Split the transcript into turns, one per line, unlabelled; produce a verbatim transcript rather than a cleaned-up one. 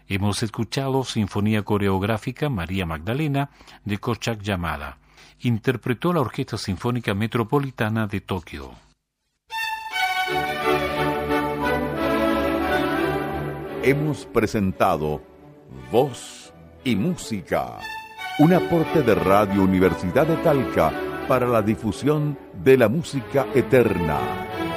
Hemos escuchado Sinfonía Coreográfica María Magdalena de Korchak Yamada. Interpretó la Orquesta Sinfónica Metropolitana de Tokio.
Hemos presentado Voz y Música, un aporte de Radio Universidad de Talca para la difusión de la música eterna.